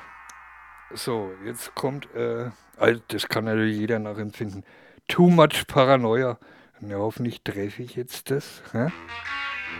So, jetzt kommt, das kann natürlich jeder nachempfinden. Too much Paranoia. Na, hoffentlich treffe ich jetzt das. Hä?